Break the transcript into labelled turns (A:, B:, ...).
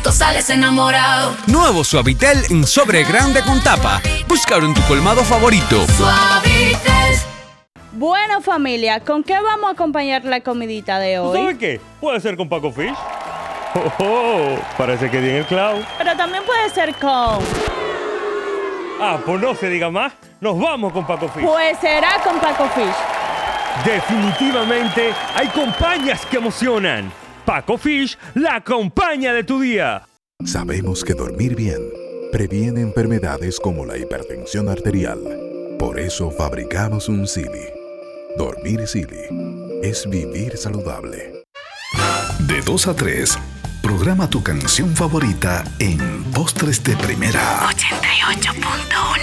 A: momento sales enamorado.
B: Nuevo Suavitel en sobre grande con tapa. Búscalo en tu colmado favorito.
A: Suavitel.
C: Bueno, familia, ¿con qué vamos a acompañar la comidita de hoy?
D: ¿Sabe qué? Puede ser con Paco Fish. Parece que di en el clavo.
C: Pero también puede ser con...
D: Pues no se diga más. Nos vamos con Paco Fish.
C: Pues será con Paco Fish.
D: Definitivamente hay compañías que emocionan. Paco Fish, la compañía de tu día.
E: Sabemos que dormir bien previene enfermedades como la hipertensión arterial. Por eso fabricamos un Silly. Dormir Silly es vivir saludable.
F: De 2 a 3, programa tu canción favorita en Postres de Primera.
A: 88.1